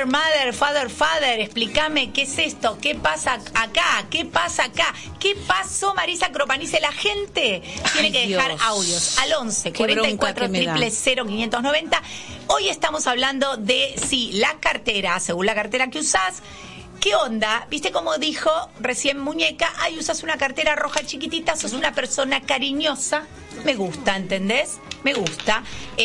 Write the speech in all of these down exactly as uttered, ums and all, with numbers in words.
mother, father, father, explícame qué es esto, qué pasa acá, qué pasa acá, qué pasó, Marisa Cropanice. La gente tiene Ay, que dejar Dios. audios al once, Qué cuarenta y cuatro, bronca que me da. triple cero, quinientos noventa. Hoy estamos hablando de si la cartera, según la cartera que usás, ¿qué onda? ¿Viste cómo dijo recién Muñeca? Ay, usas una cartera roja chiquitita, sos una persona cariñosa. Me gusta, ¿entendés? Me gusta.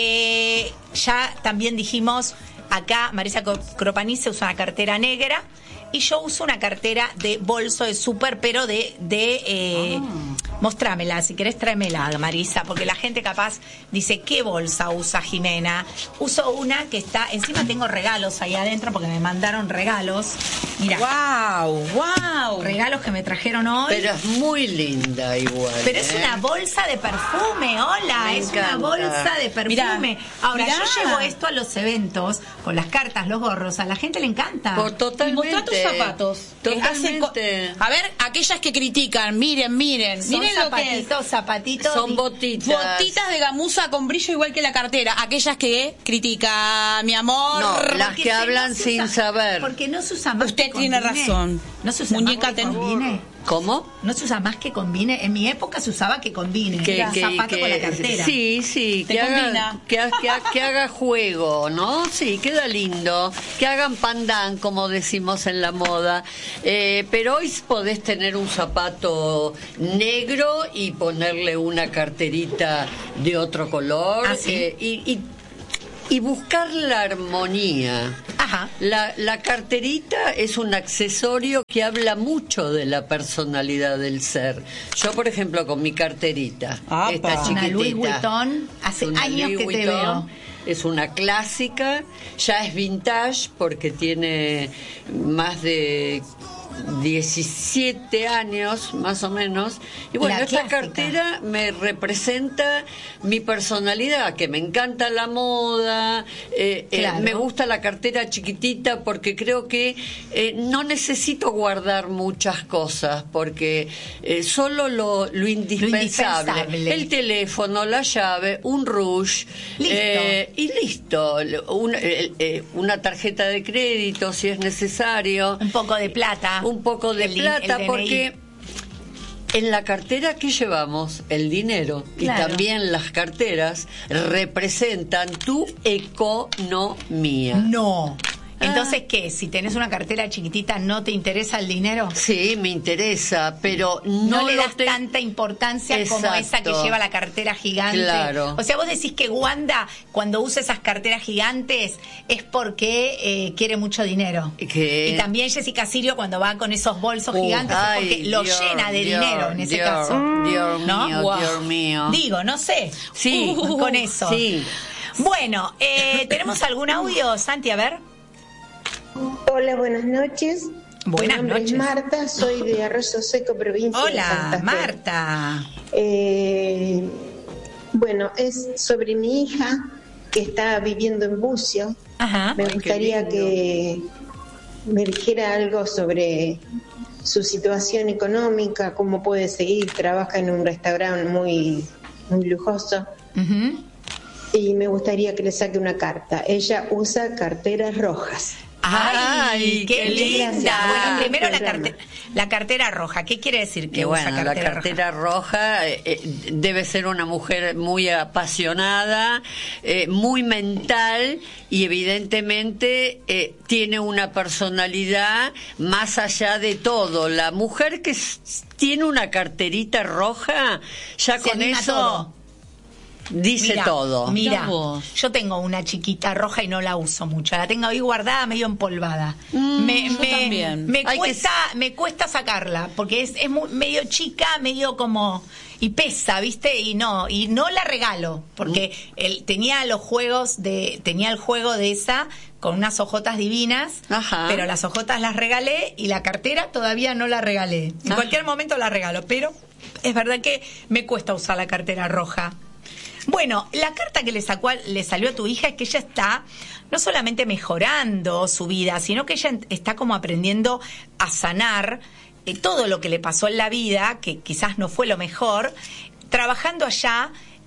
Eh, ya también dijimos, acá Marisa Cropanice usa una cartera negra y yo uso una cartera de bolso de súper, pero de... de eh, oh. Mostrámela, si querés tráemela, Marisa, porque la gente capaz dice, ¿qué bolsa usa Jimena? Uso una que está, encima tengo regalos ahí adentro porque me mandaron regalos. Mira. Wow, wow. Regalos que me trajeron hoy. Pero es muy linda igual. Pero ¿eh? es una bolsa de perfume, hola, Me es encanta. una bolsa de perfume. Mirá, Ahora, mirá. yo llevo esto a los eventos, con las cartas, los gorros, a la gente le encanta. Por totalmente. Mostrá tus zapatos. Que hacen co- Totalmente. A ver, aquellas que critican, miren, miren. Son miren lo que es. zapatitos, zapatitos. Son y- botitas. Botitas de gamuza con brillo igual que la cartera. Aquellas que critican, mi amor. No, las Porque que se- hablan no se sin usa- saber. Porque no se usa más Usted que tiene combine. razón. No se usa Muñeca, más que ten- combine. ¿Cómo? No se usa más que combine. En mi época se usaba que combine. Que, Era que- zapato que- con la cartera. Sí, sí, Te que haga, combina. que, ha- que ha- que haga juego, ¿no? Sí, queda lindo. Que hagan pandán, como decimos en la moda. Eh, pero hoy podés tener un zapato negro y ponerle una carterita de otro color. ¿Ah, sí? eh, y, y, y buscar la armonía. Ajá. La, la carterita es un accesorio que habla mucho de la personalidad del ser. Yo, por ejemplo, con mi carterita, Apa. esta Es una chiquitita. Louis Vuitton. Hace es una años Louis que te Vuitton, veo. Es una clásica, ya es vintage porque tiene más de diecisiete años, más o menos. Y bueno, La esta clásica. cartera me representa mi personalidad, que me encanta la moda, eh, eh, Claro. me gusta la cartera chiquitita porque creo que eh, no necesito guardar muchas cosas, porque eh, solo lo, lo, indispensable, Lo indispensable. el teléfono, la llave, un rush, Listo. eh, y listo, un- eh, eh, una tarjeta de crédito si es necesario, Un poco de plata. un poco de El din- plata, el D N I. porque en la cartera que llevamos, el dinero Claro. y también las carteras representan tu economía. No. Entonces, Ah. ¿qué? Si tenés una cartera chiquitita, ¿no te interesa el dinero? Sí, me interesa, pero No, no, le lo das te- tanta importancia como esa que Exacto. lleva la cartera gigante. Claro. O sea, vos decís que Wanda, cuando usa esas carteras gigantes, es porque eh, quiere mucho dinero. Que- Y también Jessica Sirio, cuando va con esos bolsos Uh, gigantes, ay, es porque lo Dios, llena de Dios, dinero en ese Dios, caso. Dios ¿No? mío, Wow. Dios mío. Digo, no sé. Sí. Uh, con eso. Sí. Bueno, eh, ¿tenemos algún audio, Santi? A ver. Hola, buenas noches. Buenas Mi nombre noches. es Marta, soy de Arroyo Seco, provincia de Hola, Santa Fe. Marta. Eh, bueno, es sobre mi hija que está viviendo en Bucio. Ajá. Me Ay, qué gustaría lindo. que me dijera algo sobre su situación económica, cómo puede seguir, trabaja en un restaurante muy, muy lujoso. Ujú. Y me gustaría que le saque una carta. Ella usa carteras rojas. Ay, Ay, qué qué linda. linda. Bueno, primero la, Programa. carte- la cartera roja. ¿Qué quiere decir que Que usa bueno, la cartera, cartera roja, eh, eh, debe ser una mujer muy apasionada, eh, muy mental y evidentemente eh, tiene una personalidad más allá de todo. La mujer que s- tiene una carterita roja, ya Se con anima eso todo. dice Mira, todo. Mira, Mirá vos. yo tengo una chiquita roja y no la uso mucho. La tengo ahí guardada, medio empolvada. Mm, me, yo me, también. me Hay que cuesta, me cuesta sacarla porque es, es muy- medio chica, medio como y pesa, ¿viste? Y no, y no la regalo porque Mm. él tenía los juegos de, tenía el juego de esa con unas ojotas divinas, Ajá. pero las ojotas las regalé y la cartera todavía no la regalé. En Ajá. cualquier momento la regalo, pero es verdad que me cuesta usar la cartera roja. Bueno, la carta que le sacó, a- le salió a tu hija es que ella está no solamente mejorando su vida, sino que ella en- está como aprendiendo a sanar eh, todo lo que le pasó en la vida, que quizás no fue lo mejor, trabajando allá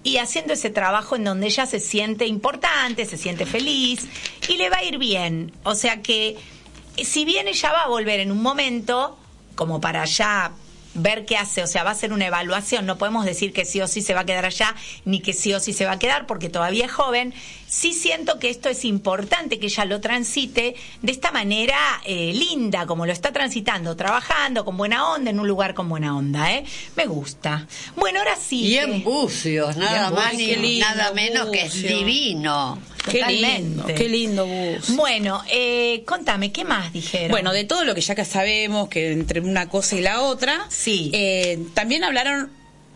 y haciendo ese trabajo en donde ella se siente importante, se siente feliz y le va a ir bien. O sea que, si bien ella va a volver en un momento, como para ya ver qué hace, o sea, va a ser una evaluación, no podemos decir que sí o sí se va a quedar allá, ni que sí o sí se va a quedar, porque todavía es joven. Sí siento que esto es importante, que ella lo transite de esta manera eh, linda, como lo está transitando, trabajando con buena onda, en un lugar con buena onda, ¿eh? Me gusta. Bueno, ahora sí. Y que... en bucios, nada más ni lindo, nada menos que es bucio. divino. Qué Totalmente. lindo, qué lindo bus. Bueno, eh, contame, ¿qué más dijeron? Bueno, de todo lo que ya que sabemos, que entre una cosa y la otra, Sí. eh, también hablaron,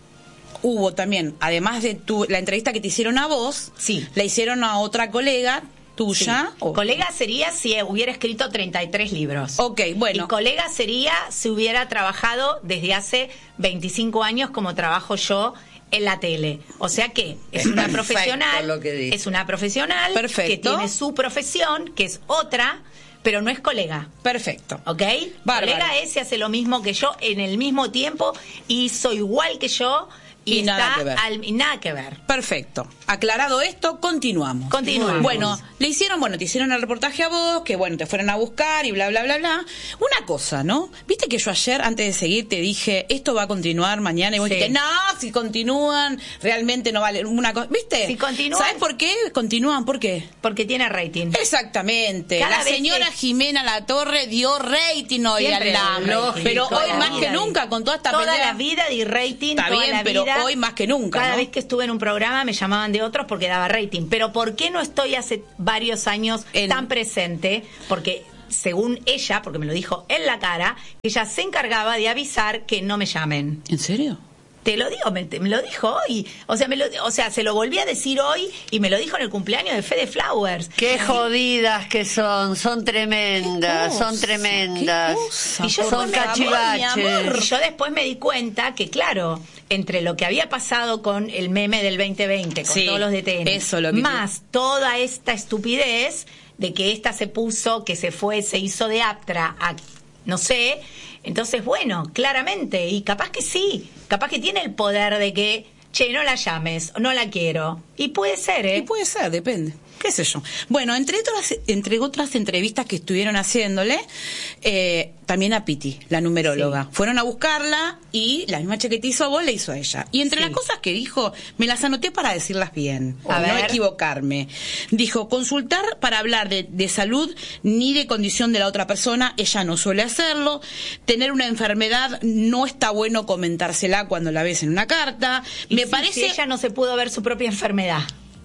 hubo también, además de tu, la entrevista que te hicieron a vos, Sí. la hicieron a otra colega tuya. Sí. o- Colega sería si hubiera escrito treinta y tres libros. Ok, bueno. Y colega sería si hubiera trabajado desde hace veinticinco años como trabajo yo en la tele. O sea que es una Perfecto profesional, lo que dice. es una profesional Perfecto. que tiene su profesión, que es otra, pero no es colega. Perfecto. ¿Ok? Bárbaro. Colega es, se hace lo mismo que yo en el mismo tiempo, hizo igual que yo y, Y está nada que ver. al- y nada que ver. Perfecto. Aclarado esto, continuamos. Continuamos. Bueno, le hicieron, bueno, te hicieron el reportaje a vos, que bueno, te fueron a buscar y bla, bla, bla, bla. Una cosa, ¿no? Viste que yo ayer, antes de seguir, te dije, esto va a continuar mañana, y vos Sí. dijiste, no, si continúan, realmente no vale una cosa. ¿Viste? Si continúan- ¿Sabes por qué? Continúan, ¿por qué? Porque tiene rating. Exactamente. Cada la vez señora es- Jimena La Torre dio rating hoy Siempre al dio dama. rating, Pero toda hoy la más vida que di. nunca, con toda esta Toda pelea. la vida di rating, Está toda bien, la pero vida. hoy más que nunca, Cada ¿no? vez que estuve en un programa me llamaban de otros porque daba rating. Pero ¿por qué no estoy hace varios años En- tan presente? Porque según ella, porque me lo dijo en la cara, ella se encargaba de avisar que no me llamen. ¿En serio? Te lo digo, me, me lo dijo hoy. O sea, me lo, o sea, se lo volví a decir hoy y me lo dijo en el cumpleaños de Fede Flowers. Qué jodidas que son, son tremendas, Qué son cosa, tremendas. qué cosa, Y yo son después me- cachivaches. Y yo después me di cuenta que, claro, entre lo que había pasado con el meme del veinte veinte, con Sí, todos los D T N, eso lo que más toda esta estupidez de que esta se puso, que se fue, se hizo de Aptra a, no sé, entonces, bueno, claramente, y capaz que sí, capaz que tiene el poder de que, che, no la llames, no la quiero. Y puede ser, ¿eh? Y puede ser, depende. ¿Qué sé yo? Bueno, entre otras, entre otras entrevistas que estuvieron haciéndole, eh, también a Piti, la numeróloga. Sí. Fueron a buscarla y la misma che que te hizo a vos le hizo a ella. Y entre Sí. las cosas que dijo, me las anoté para decirlas bien, A o no ver. equivocarme. Dijo, consultar para hablar de, de salud ni de condición de la otra persona, ella no suele hacerlo. Tener una enfermedad no está bueno comentársela cuando la ves en una carta. Y me sí, parece... si ella no se pudo ver su propia enfermedad.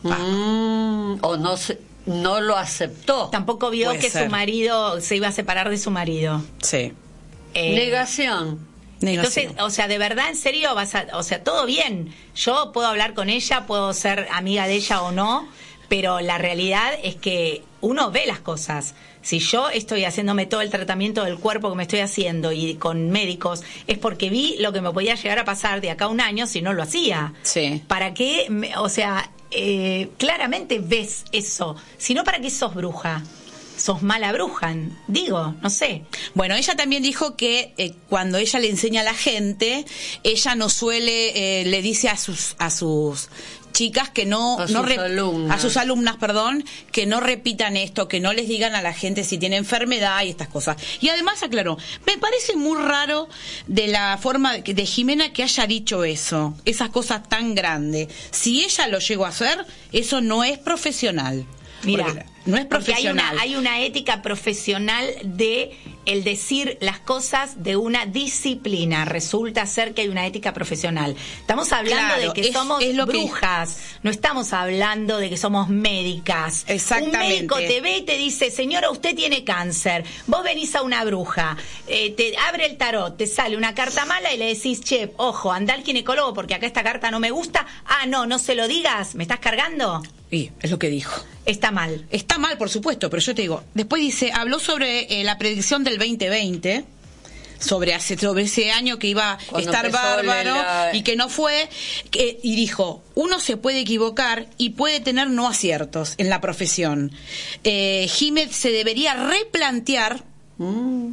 Mm, o no se, no lo aceptó. Tampoco vio Puede que ser. su marido se iba a separar de su marido. Sí. Eh, Negación. Entonces, Negación. o sea, de verdad, en serio, vas a, o sea, todo bien. Yo puedo hablar con ella, puedo ser amiga de ella o no, pero la realidad es que uno ve las cosas. Si yo estoy haciéndome todo el tratamiento del cuerpo que me estoy haciendo y con médicos, es porque vi lo que me podía llegar a pasar de acá a un año si no lo hacía. Sí. ¿Para qué? Me- O sea, eh, claramente ves eso. Si no, ¿para qué sos bruja? Sos mala bruja, digo, no sé. Bueno, ella también dijo que eh, cuando ella le enseña a la gente, ella no suele, eh, le dice a sus a sus chicas que no, A no sus alumnas. a sus alumnas, perdón, que no repitan esto, que no les digan a la gente si tiene enfermedad y estas cosas. Y además aclaró, me parece muy raro de la forma de, de Jimena que haya dicho eso, esas cosas tan grandes. Si ella lo llegó a hacer, eso no es profesional. Mira, Porque no es porque hay profesional. una, hay una ética profesional de el decir las cosas de una disciplina. Resulta ser que hay una ética profesional. Estamos hablando Claro, de que es- somos es lo que- brujas, no estamos hablando de que somos médicas. Exactamente. Un médico te ve y te dice, señora, usted tiene cáncer. Vos venís a una bruja, eh, te abre el tarot, te sale una carta mala y le decís, che, ojo, anda al ginecólogo porque acá esta carta no me gusta. Ah, no, no se lo digas, ¿me estás cargando? Sí, es lo que dijo. Está mal. Está mal, por supuesto, pero yo te digo, después dice, habló sobre eh, la predicción del veinte veinte, sobre hace sobre ese año que iba a Cuando estar empezó bárbaro la- y que no fue, que- y dijo, uno se puede equivocar y puede tener no aciertos en la profesión. Eh, Jiménez se debería replantear Mm.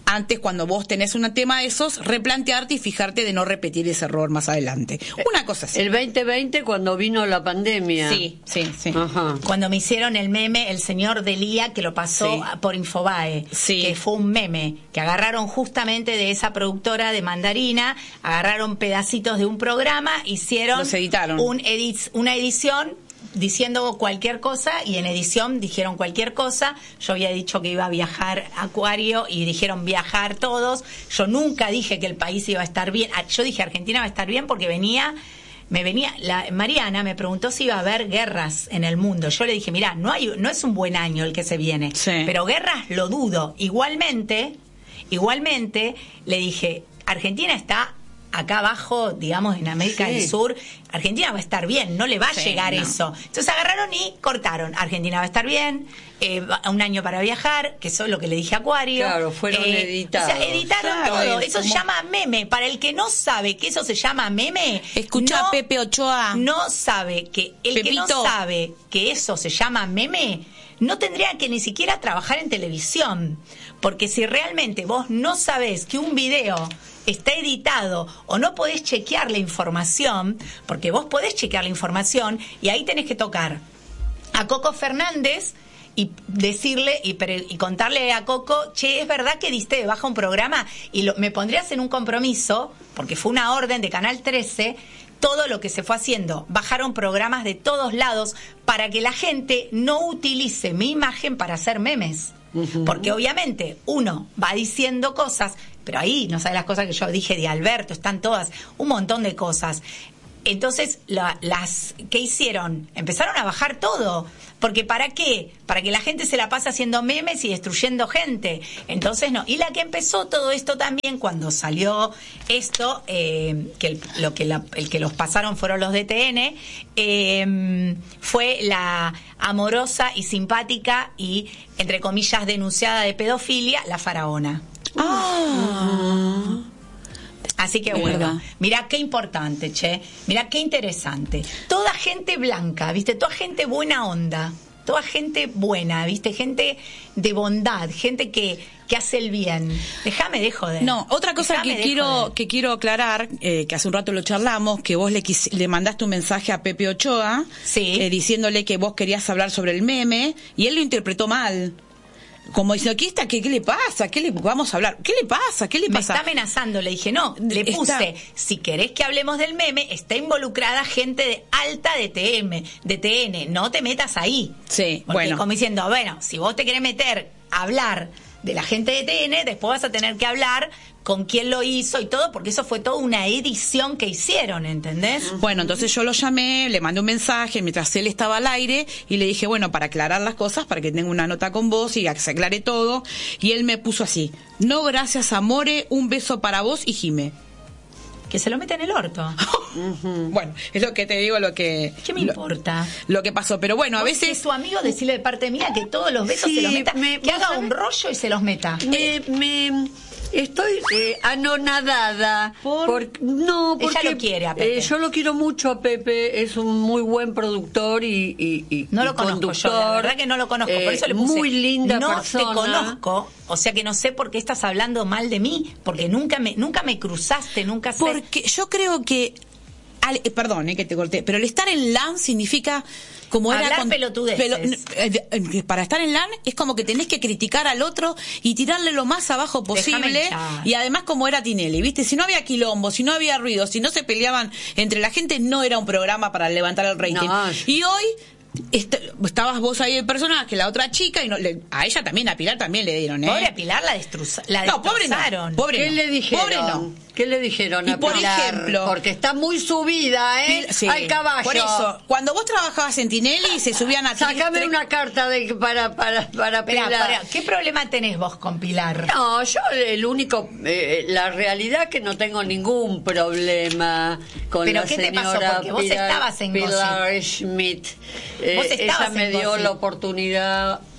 antes, cuando vos tenés un tema de esos, replantearte y fijarte de no repetir ese error más adelante. Una cosa así. El veinte veinte, cuando vino la pandemia. Sí, sí, sí. Ajá. Cuando me hicieron el meme, el señor Delía, que lo pasó Sí. por Infobae, Sí. que fue un meme, que agarraron justamente de esa productora de Mandarina, agarraron pedacitos de un programa, hicieron Los editaron. un edit- una edición diciendo cualquier cosa, y en edición dijeron cualquier cosa. Yo había dicho que iba a viajar a Acuario y dijeron viajar todos. Yo nunca dije que el país iba a estar bien. Ah, yo dije Argentina va a estar bien porque venía me venía la Mariana me preguntó si iba a haber guerras en el mundo. Yo le dije, mirá, no hay no es un buen año el que se viene, Sí. pero guerras lo dudo. Igualmente, igualmente le dije, Argentina está acá abajo, digamos, en América Sí. del Sur. Argentina va a estar bien, no le va a Sí, llegar no. eso. Entonces agarraron y cortaron. Argentina va a estar bien, eh, va- un año para viajar, que eso es lo que le dije a Acuario. Claro, fueron Eh, editados. O sea, editaron Claro, todo. es Eso se como- llama meme. Para el que no sabe que eso se llama meme, Escucha no, a Pepe Ochoa. no sabe que el que Pepito. no sabe que eso se llama meme, no tendría que ni siquiera trabajar en televisión. Porque si realmente vos no sabés que un video está editado o no podés chequear la información, porque vos podés chequear la información y ahí tenés que tocar a Coco Fernández y decirle y, pre- y contarle a Coco, che, es verdad que diste de baja un programa, y lo- me pondrías en un compromiso, porque fue una orden de Canal trece, todo lo que se fue haciendo, bajaron programas de todos lados para que la gente no utilice mi imagen para hacer memes. Porque obviamente uno va diciendo cosas, pero ahí no sabes las cosas que yo dije de Alberto, están todas, un montón de cosas. Entonces, la- las ¿qué hicieron? Empezaron a bajar todo. Porque ¿para qué? Para que la gente se la pase haciendo memes y destruyendo gente. Entonces, no. Y la que empezó todo esto también, cuando salió esto, eh, que el, lo que la- el que los pasaron fueron los de T N, eh, fue la amorosa y simpática y, entre comillas, denunciada de pedofilia, la faraona. Ah. Así que Es bueno, verdad. mirá qué importante, che, mirá qué interesante. Toda gente blanca, ¿viste? Toda gente buena onda, toda gente buena, ¿viste? Gente de bondad, gente que, que hace el bien. Déjame de joder. No, otra cosa Déjame que de quiero joder. que quiero aclarar, eh, que hace un rato lo charlamos, que vos le quis- le mandaste un mensaje a Pepe Ochoa, Sí. eh, diciéndole que vos querías hablar sobre el meme, y él lo interpretó mal. Como diciendo, ¿qué, está, qué, ¿qué le pasa? ¿Qué le vamos a hablar? ¿Qué le pasa? ¿Qué le Me pasa? está amenazando, le dije, no, le Está- puse, si querés que hablemos del meme, está involucrada gente de alta de T M, de T N, no te metas ahí. Sí, Porque bueno. como diciendo, bueno, si vos te querés meter a hablar de la gente de T N, después vas a tener que hablar con quién lo hizo y todo, porque eso fue toda una edición que hicieron, ¿entendés? Bueno, entonces yo lo llamé, le mandé un mensaje mientras él estaba al aire y le dije, bueno, para aclarar las cosas, para que tenga una nota con vos y que se aclare todo. Y él me puso así, no gracias amore, un beso para vos y Jime. Que se lo mete en el orto. Bueno, es lo que te digo, lo que... ¿Qué me lo- importa? Lo que pasó, pero bueno, a Vos, veces... que es tu amigo, decirle de parte mía que todos los besos Sí, se los meta, me- que vos haga sabés- un rollo y se los meta. Me, me estoy eh, anonadada. ¿Por? No, Ella porque lo quiere a Pepe. eh, yo lo quiero mucho a Pepe, es un muy buen productor y, y, y No lo y conozco conductor. yo, la verdad que no lo conozco, por Eh, eso le puse. muy linda no persona. te conozco, o sea que no sé por qué estás hablando mal de mí, porque nunca me nunca me cruzaste, nunca sé. Porque yo creo que... al- eh, perdón, eh, que te corté, pero el estar en LAN significa... Como era Hablar con- pelotudeces. pelo- eh, eh, para estar en LAN es como que tenés que criticar al otro y tirarle lo más abajo Déjame posible. hinchar. Y además como era Tinelli, ¿viste? Si no había quilombo, si no había ruido, si no se peleaban entre la gente, no era un programa para levantar el rating. No. Y hoy... est- estabas vos ahí el personaje, la otra chica, y no, le- a ella también, a Pilar también le dieron, ¿eh? Pobre a Pilar la, destruza, la No, pobre no, destrozaron. pobre ¿Qué no. le dijeron? Pobre no. ¿Qué le dijeron Y a por Pilar? ejemplo- Porque está muy subida, ¿eh? Sí, Al caballo. Por eso, cuando vos trabajabas en Tinelli se subían a Sácame tre- una carta de, para, para, para Esperá, Pilar. pará, ¿qué problema tenés vos con Pilar? No, yo el único, eh, la realidad que no tengo ningún problema con ¿Pero la qué te pasó? señora Porque vos Pilar, estabas en Pilar Schmidt. Eh, Vos estabas ella me en dio Gossip. la oportunidad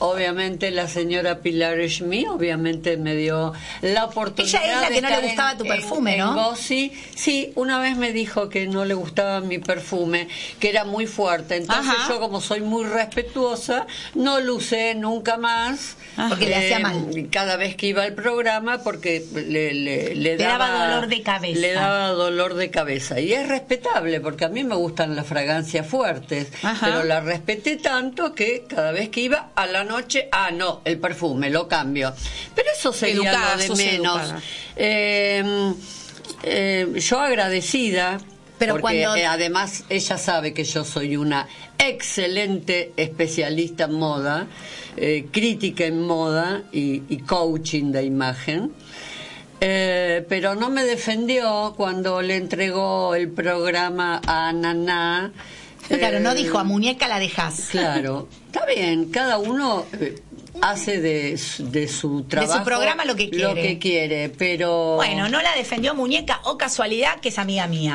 obviamente la señora Pilar Schmid, obviamente me dio la oportunidad. Ella es la de que no le estar gustaba en, tu perfume, en, ¿no? En Gossi. Sí, una vez me dijo que no le gustaba mi perfume, que era muy fuerte. Entonces Ajá. yo, como soy muy respetuosa, no lo usé nunca más. Ajá. Porque le hacía mal. Cada vez que iba al programa, porque le, le, le, Le daba, daba dolor de cabeza. Le daba dolor de cabeza. Y es respetable, porque a mí me gustan las fragancias fuertes. Ajá. Pero la respeté tanto que cada vez que iba a la noche, ah, no, el perfume, lo cambio. Pero eso sería Educada, lo de sos menos. educada. Eh, eh, yo agradecida. Pero porque cuando- eh, además ella sabe que yo soy una excelente especialista en moda, eh, crítica en moda y, y coaching de imagen. Eh, pero no me defendió cuando le entregó el programa a Naná. Claro, Eh, no dijo, a muñeca la dejas. Claro, está bien, cada uno eh, hace de, su- de su trabajo programa lo que quiere. lo que quiere, pero Bueno, no la defendió muñeca, o casualidad que es amiga mía.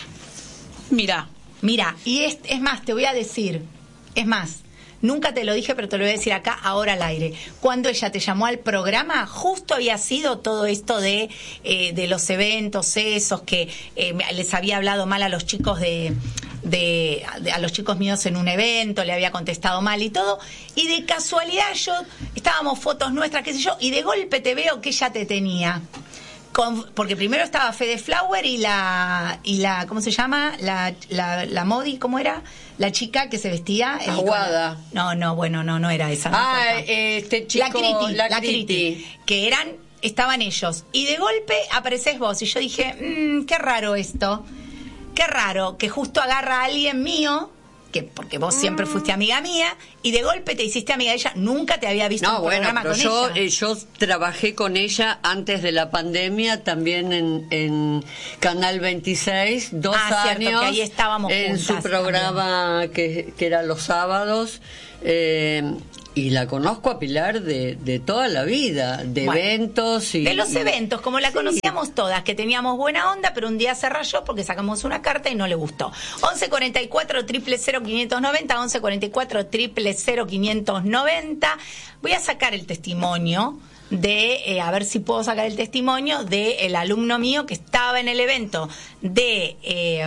Mira, Mira, y es, es más, te voy a decir, es más, nunca te lo dije, pero te lo voy a decir acá, ahora al aire. Cuando ella te llamó al programa, justo había sido todo esto de, eh, de los eventos, esos que eh, les había hablado mal a los chicos de, de, de- a los chicos míos en un evento, le había contestado mal y todo, y de casualidad yo, estábamos fotos nuestras, qué sé yo, y de golpe te veo que ella te tenía. Con- porque primero estaba Fede Flower y la y la ¿cómo se llama? La la, la Modi, ¿cómo era? La chica que se vestía eh, Aguada. con- No, no, bueno, no no era esa. no Ah, importa. este chico, la Criti, la la Criti. Criti, que eran estaban ellos y de golpe apareces vos y yo dije, mmm, qué raro esto. Qué raro que justo agarra a alguien mío, que porque vos siempre fuiste amiga mía, y de golpe te hiciste amiga de ella, nunca te había visto No, un bueno, programa pero con yo, ella. eh, yo trabajé con ella antes de la pandemia, también en, en Canal veintiséis, dos Ah, cierto, años. que ahí estábamos en su juntas programa que, que era los sábados. eh, y la conozco a Pilar de, de toda la vida, de Bueno, eventos y... de los y- eventos, como la Sí. conocíamos todas, que teníamos buena onda, pero un día se rayó porque sacamos una carta y no le gustó. once cuarenta y cuatro, cero cero cero, quinientos noventa, once cuarenta y cuatro, cero cero cero, quinientos noventa. Voy a sacar el testimonio de, eh, a ver si puedo sacar el testimonio del alumno mío que estaba en el evento de... Eh,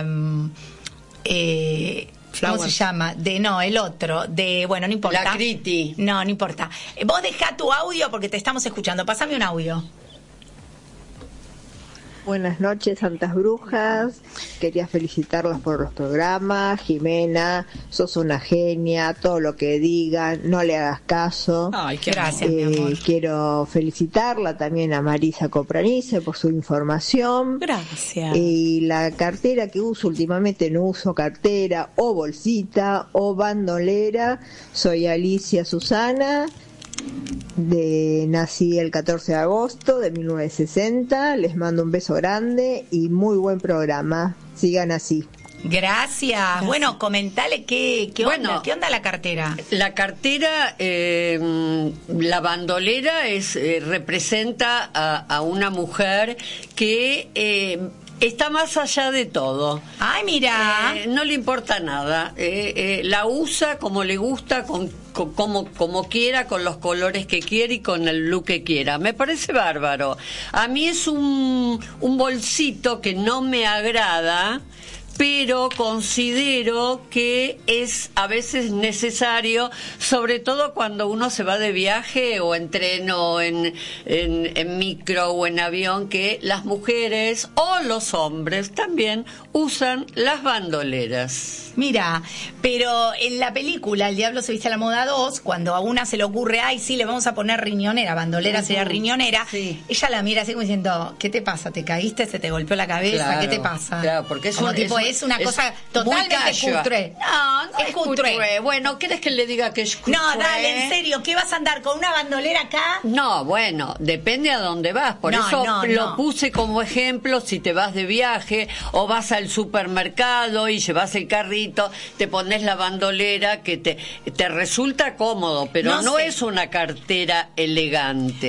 eh, ¿Cómo Flowers. se llama? De no, el otro, de, bueno, no importa. La Criti. No, no importa. Eh, Vos dejá tu audio porque te estamos escuchando. Pásame un audio. Buenas noches, Santas Brujas. Quería felicitarlos por los programas. Jimena, sos una genia. Todo lo que digan, no le hagas caso. ay, qué Gracias, amor. mi amor. Eh, quiero felicitarla también a Marisa Copranice por su información. Gracias. Y la cartera que uso últimamente, no uso cartera o bolsita o bandolera. Soy Alicia Susana, de nací el catorce de agosto de mil novecientos sesenta. Les mando un beso grande y muy buen programa. Sigan así. Gracias. Bueno, comentale qué, qué onda, Bueno. qué onda la cartera. La cartera, eh, la bandolera es eh, representa a, a una mujer que eh, está más allá de todo. Ay, mira. Eh, no le importa nada. Eh, eh, la usa como le gusta, con, con- como, como quiera, con los colores que quiere y con el look que quiera. Me parece bárbaro. A mí es un, un bolsito que no me agrada, pero considero que es a veces necesario, sobre todo cuando uno se va de viaje o en tren o en, en, en micro o en avión, que las mujeres o los hombres también usan las bandoleras. Mira, pero en la película El Diablo se viste a la moda dos, cuando a una se le ocurre, ay, sí, le vamos a poner riñonera, bandolera sería Ujú, riñonera, sí. ella la mira así como diciendo, ¿qué te pasa? ¿Te caíste? ¿Se te golpeó la cabeza? Claro, ¿Qué te pasa? Claro, porque es Como un- tipo, es un- es una es cosa muy totalmente casual. cutre. No, no Es es cutre. cutre. Bueno, ¿quieres que le diga que es cutre? No, dale, en serio, ¿qué vas a andar con una bandolera acá? No, bueno, depende a dónde vas. Por No, eso no, lo no. puse como ejemplo si te vas de viaje o vas al supermercado y llevas el carrito, te pones la bandolera que te, te resulta cómodo, pero No no, sé. es una cartera elegante. Es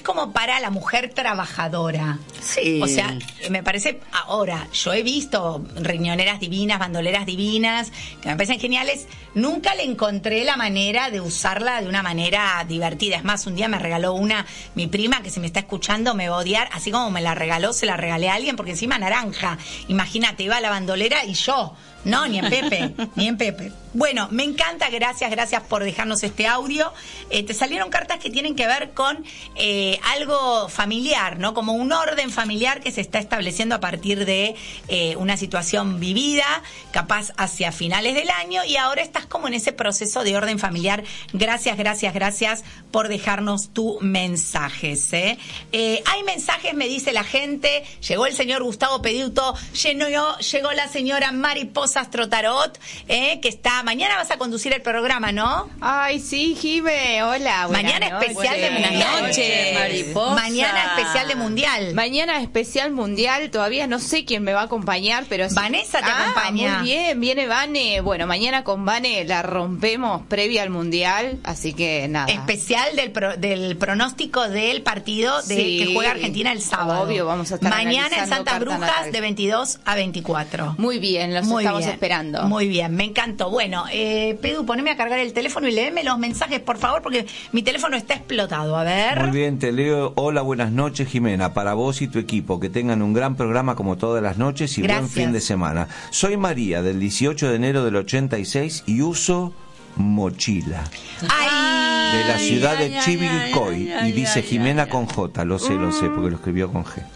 como para la mujer trabajadora. Sí. O sea, me parece, ahora, yo he visto riñoneras divinas, bandoleras divinas, que me parecen geniales. Nunca le encontré la manera de usarla de una manera divertida. Es más, un día me regaló una, mi prima, que si me está escuchando me va a odiar, así como me la regaló, se la regalé a alguien, porque encima naranja. Imagínate, iba a la bandolera y yo. No, ni en Pepe, ni en Pepe. Bueno, me encanta, gracias, gracias por dejarnos este audio. Eh, te salieron cartas que tienen que ver con eh, algo familiar, ¿no? Como un orden familiar que se está estableciendo a partir de eh, una situación vivida, capaz hacia finales del año, y ahora estás como en ese proceso de orden familiar. Gracias, gracias, gracias por dejarnos tus mensajes, ¿eh? Eh, hay mensajes, me dice la gente. Llegó el señor Gustavo Peduto, llegó, llegó la señora Mariposa Astrotarot, eh, que está, mañana vas a conducir el programa, ¿no? Ay, sí, Jime, hola. Mañana noches. especial de Mundial. Noches, Mariposa. Mañana especial de Mundial. Mañana especial Mundial, todavía no sé quién me va a acompañar, pero... Vanessa te ah, acompaña. Muy bien, viene Vane. Bueno, mañana con Vane la rompemos previa al Mundial, así que nada. Especial del, pro, del pronóstico del partido de Sí, que juega Argentina el sábado. obvio, vamos a estar mañana en analizando Santas carta Brujas natal. de veintidós a veinticuatro. Muy bien, los Muy estamos bien, esperando. Muy bien, me encantó. Bueno, eh, Pedu, poneme a cargar el teléfono y léeme los mensajes, por favor, porque mi teléfono está explotado. A ver. Muy bien, te leo. Hola, buenas noches, Jimena. Para vos y tu equipo, que tengan un gran programa como todas las noches y Gracias. buen fin de semana. Soy María, del dieciocho de enero del ochenta y seis, y uso mochila. Ay. De la ciudad ay, de ay, Chivilcoy. ay, ay, Y dice ay, Jimena ay, con J. Lo sé, lo sé, porque lo escribió con G.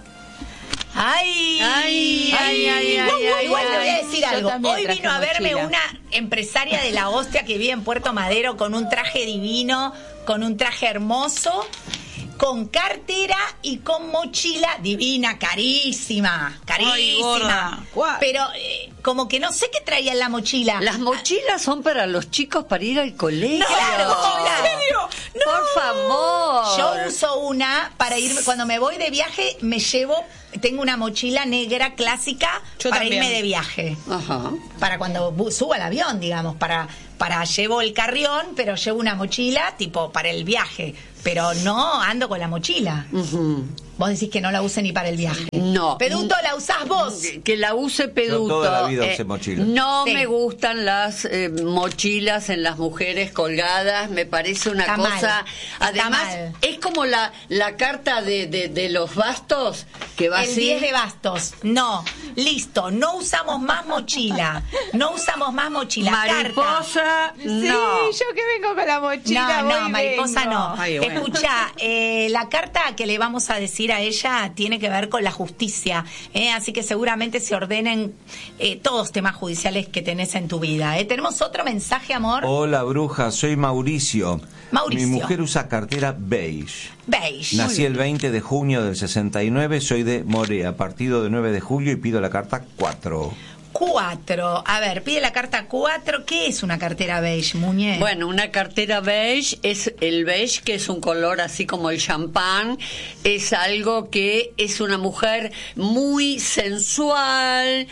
Ay, Ay, ay, ay, Igual- ay, igual ay, te voy a ay. decir Yo algo. también Hoy traje vino a verme mochila. una empresaria de la hostia que vive en Puerto Madero con un traje divino, con un traje hermoso, con cartera y con mochila divina, carísima, carísima. Ay, gorda. ¿Cuál? Pero eh, como que no sé qué traía en la mochila. Las mochilas son para los chicos para ir al colegio. Claro, claro. Por favor. Yo uso una para ir, cuando me voy de viaje, me llevo, tengo una mochila negra clásica Yo para también. irme de viaje. Ajá. Para cuando bu- subo al avión, digamos, para, para llevo el carrión, pero llevo una mochila tipo para el viaje, pero no ando con la mochila. Ujú. Vos decís que no la use ni para el viaje. No. Peduto, ¿la usás vos? Que la use Peduto. Yo toda la vida usé mochila. No Sí. me gustan las eh, mochilas en las mujeres colgadas, me parece una Está cosa... mal. Está Además, mal. es como la, la carta de, de, de los bastos, que va El así... diez de bastos. No, listo, no usamos más mochila. No usamos más mochila. Carta. Mariposa, Sí, no. yo que vengo con la mochila. No, voy no, y mariposa vengo. no. Ay, bueno. Escucha, eh, la carta que le vamos a decir a ella tiene que ver con la justicia, ¿eh? Así que seguramente se ordenen eh, todos temas judiciales que tenés en tu vida. ¿eh? Tenemos otro mensaje, amor. Hola, bruja. Soy Mauricio. Mauricio. Mi mujer usa cartera beige. Beige. Nací el veinte de junio del sesenta y nueve, soy de Morea, partido de nueve de julio, y pido la carta cuatro. Cuatro. A ver, pide la carta cuatro. ¿Qué es una cartera beige, Muñe? Bueno, una cartera beige es el beige, que es un color así como el champán, es algo que es una mujer muy sensual,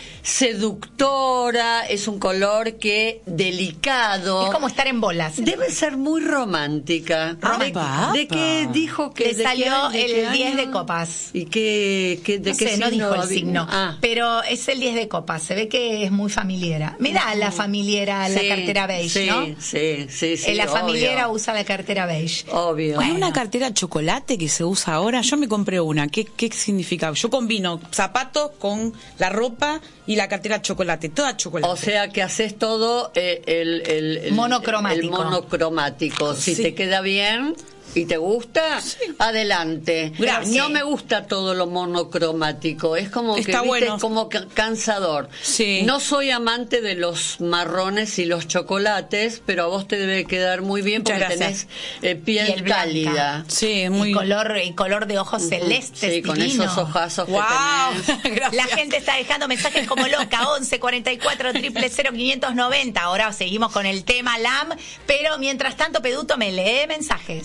seductora, es un color que delicado. Es como estar en bolas. Debe ser muy romántica. Romántica. ¿De, de qué dijo que Le de qué salió año- de qué el diez año? de copas. ¿Y qué, qué- de No qué sé, no signo dijo el había? signo, Ah. pero es el diez de copas. Se ve que es muy familiera. Mira la familiera, la Sí, cartera beige, sí, ¿no? Sí, sí, sí. Eh, la obvio. familiera usa la cartera beige. Obvio. Hay Bueno. una cartera chocolate que se usa ahora. Yo me compré una. ¿Qué, qué significa? Yo combino zapatos con la ropa y la cartera chocolate. Toda chocolate. O sea que haces todo eh, el, el, el- Monocromático. el monocromático. Si Sí. te queda bien y te gusta, adelante. Gracias. No me gusta todo lo monocromático. Es como que Está ¿viste? bueno. Es como ca- cansador. Sí. No soy amante de los marrones y los chocolates, pero a vos te debe quedar muy bien porque Muchas gracias. tenés eh, piel, Piel blanca. cálida. Sí, es muy... Y color, y color de ojos celestes. Sí, con divino. esos ojazos ¡Wow! que tenés. Gracias. La gente está dejando mensajes como loca, once cuarenta y cuatro triple cero quinientos noventa. Ahora seguimos con el tema L A M, pero mientras tanto, Peduto me lee mensajes. Muy buenas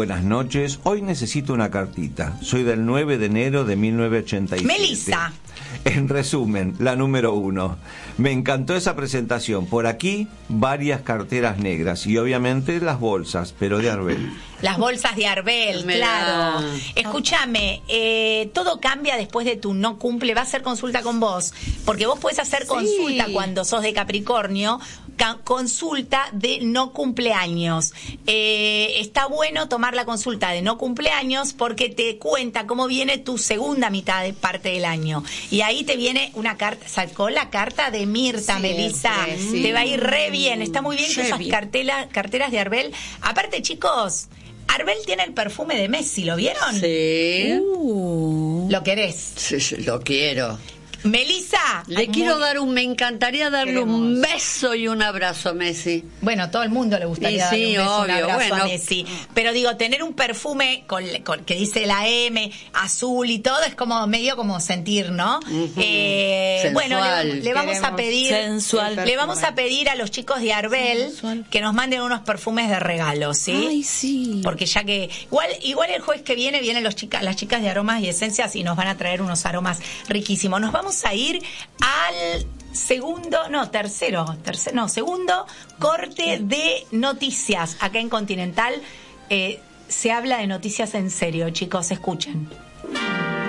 buenas noches. Hoy necesito una cartita. Soy del nueve de enero de mil novecientos ochenta y siete. Melissa. En resumen, la número uno. Me encantó esa presentación. Por aquí, varias carteras negras y obviamente las bolsas, pero de Arbel. Las bolsas de Arbel, Me claro. da. Escúchame, eh, todo cambia después de tu no cumple. Va a hacer consulta con vos, porque vos podés hacer consulta cuando sos de Capricornio, ca- consulta de no cumpleaños. Eh, está bueno tomar la consulta de no cumpleaños porque te cuenta cómo viene tu segunda mitad de parte del año. Y ahí te viene una carta, sacó la carta de Mirta, Siempre, Melissa. sí. Te va a ir re bien, está muy bien que Re usas bien. cartela- carteras de Arbel. Aparte, chicos, Arbel tiene el perfume de Messi, ¿lo vieron? Sí, Uh. ¿Lo querés? sí, sí, lo quiero. Melissa. Le Ay, quiero muy- dar un, me encantaría darle un beso y un abrazo a Messi. Bueno, todo el mundo le gustaría Y darle sí, un beso, un obvio, abrazo bueno. a Messi. Pero digo, tener un perfume con, con- que dice la M, azul y todo, es como medio como sentir, ¿no? Ujú. Eh, Sensual. bueno, le, le vamos a Queremos pedir, sensual. le vamos a pedir a los chicos de Arbel Sensual. que nos manden unos perfumes de regalo, ¿sí? Ay, sí. Porque ya que igual igual el jueves que viene vienen los chicas las chicas de aromas y esencias y nos van a traer unos aromas riquísimos. Nos vamos a ir al segundo, no, tercero, tercero, no, segundo corte de noticias acá en Continental. Eh, se habla de noticias en serio, chicos, escuchen.